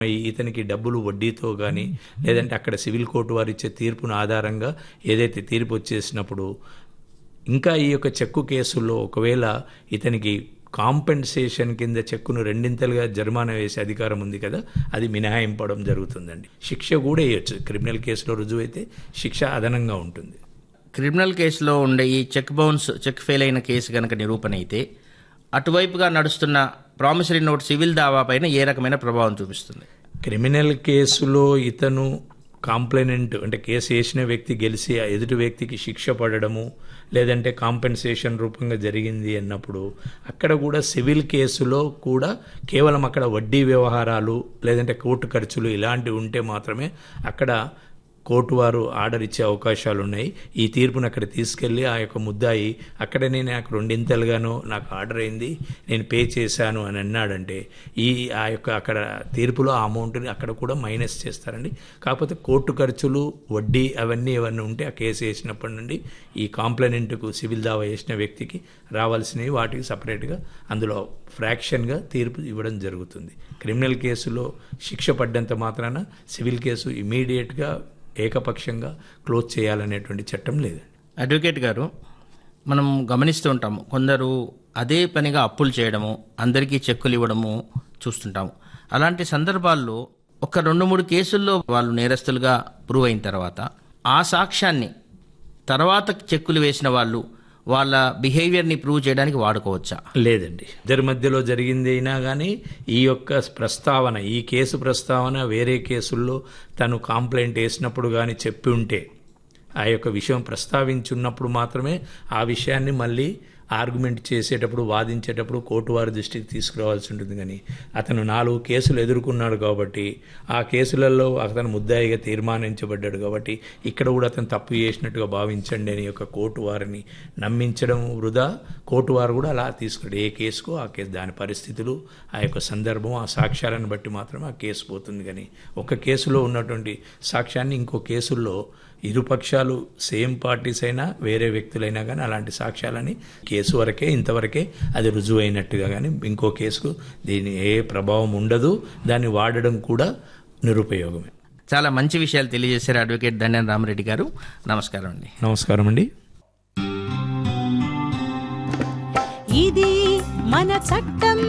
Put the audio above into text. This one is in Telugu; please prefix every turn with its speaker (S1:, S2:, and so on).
S1: ఇతనికి డబ్బులు వడ్డీతో కానీ లేదంటే అక్కడ సివిల్ కోర్టు వారు ఇచ్చే తీర్పును ఆధారంగా ఏదైతే తీర్పు వచ్చేసినప్పుడు ఇంకా ఈ యొక్క చెక్కు కేసుల్లో ఒకవేళ ఇతనికి కాంపెన్సేషన్ కింద చెక్కును రెండింతలుగా జరిమానా వేసే అధికారం ఉంది కదా, అది మినహాయింపడం జరుగుతుందండి. శిక్ష కూడా వేయచ్చు. క్రిమినల్ కేసులో రుజువైతే శిక్ష అదనంగా ఉంటుంది.
S2: క్రిమినల్ కేసులో ఉండే ఈ చెక్ ఫెయిల్ అయిన కేసు కనుక నిరూపణ అయితే అటువైపుగా నడుస్తున్న ప్రామిసరీ నోట్ సివిల్ దావా పైన ఏ రకమైన ప్రభావం చూపిస్తుంది?
S1: క్రిమినల్ కేసులో ఇతను కాంప్లైనెంట్ అంటే కేసు వేసిన వ్యక్తి గెలిచి ఆ ఎదుటి వ్యక్తికి శిక్ష పడడము లేదంటే కాంపెన్సేషన్ రూపంగా జరిగింది అన్నప్పుడు అక్కడ కూడా సివిల్ కేసులో కూడా కేవలం అక్కడ వడ్డీ వ్యవహారాలు లేదంటే కోర్టు ఖర్చులు ఇలాంటివి ఉంటే మాత్రమే అక్కడ కోర్టు వారు ఆర్డర్ ఇచ్చే అవకాశాలు ఉన్నాయి. ఈ తీర్పును అక్కడ తీసుకెళ్ళి ఆ యొక్క ముద్దాయి అక్కడనే నాకు రెండింతలుగానో నాకు ఆర్డర్ అయింది, నేను పే చేశాను అని అన్నాడంటే ఆ యొక్క అక్కడ తీర్పులో ఆ అమౌంట్ని అక్కడ కూడా మైనస్ చేస్తారండి. కాకపోతే కోర్టు ఖర్చులు వడ్డీ అవన్నీ ఏమన్నా ఉంటే ఆ కేసు వేసినప్పటి నుండి ఈ కాంప్లైనెంట్కు సివిల్ దావా వేసిన వ్యక్తికి రావాల్సినవి వాటికి సపరేట్గా అందులో ఫ్రాక్షన్గా తీర్పు ఇవ్వడం జరుగుతుంది. క్రిమినల్ కేసులో శిక్ష పడ్డంత మాత్రాన సివిల్ కేసు ఇమీడియట్గా ఏకపక్షంగా క్లోజ్ చేయాలనేటువంటి చట్టం లేదు.
S2: అడ్వకేట్ గారు, మనం గమనిస్తూ ఉంటాము కొందరు అదే పనిగా అప్పులు చేయడము, అందరికీ చెక్కులు ఇవ్వడము చూస్తుంటాము. అలాంటి సందర్భాల్లో ఒక 2-3 కేసుల్లో వాళ్ళు నేరస్తులుగా ప్రూవ్ అయిన తర్వాత ఆ సాక్ష్యాన్ని తర్వాత చెక్కులు వేసిన వాళ్ళు వాళ్ళ బిహేవియర్ని ప్రూవ్ చేయడానికి వాడుకోవచ్చా?
S1: లేదండి. ఇద్దరి మధ్యలో జరిగింది అయినా కానీ ఈ యొక్క ప్రస్తావన, ఈ కేసు ప్రస్తావన వేరే కేసుల్లో తను కాంప్లైంట్ వేసినప్పుడు కానీ చెప్పి ఉంటే ఆ యొక్క విషయం ప్రస్తావించున్నప్పుడు మాత్రమే ఆ విషయాన్ని మళ్ళీ ఆర్గ్యుమెంట్ చేసేటప్పుడు వాదించేటప్పుడు కోర్టు వారి దృష్టికి తీసుకురావాల్సి ఉంటుంది. కానీ అతను 4 కేసులు ఎదుర్కొన్నాడు కాబట్టి ఆ కేసులలో అతను ముద్దాయిగా తీర్మానించబడ్డాడు కాబట్టి ఇక్కడ కూడా అతను తప్పు చేసినట్టుగా భావించండి అని యొక్క కోర్టు వారిని నమ్మించడం వృధా. కోర్టు వారు కూడా అలా తీసుకుంటారు. ఏ కేసుకు ఆ కేసు దాని పరిస్థితులు, ఆ యొక్క సందర్భం, ఆ సాక్ష్యాలను బట్టి మాత్రమే ఆ కేసు పోతుంది. కానీ ఒక కేసులో ఉన్నటువంటి సాక్ష్యాన్ని ఇంకో కేసుల్లో ఇరుపక్షాలు సేమ్ పార్టీస్ అయినా వేరే వ్యక్తులైనా కానీ అలాంటి సాక్ష్యాలని కేసు వరకే ఇంతవరకే అది రుజువు అయినట్టుగా కానీ ఇంకో కేసుకు దీని ఏ ప్రభావం ఉండదు. దాన్ని వాడడం కూడా నిరుపయోగమే.
S2: చాలా మంచి విషయాలు తెలియజేశారు అడ్వకేట్ దండెన రామిరెడ్డి గారు. నమస్కారం అండి.
S1: నమస్కారం అండి.
S3: ఇది మన చట్టం.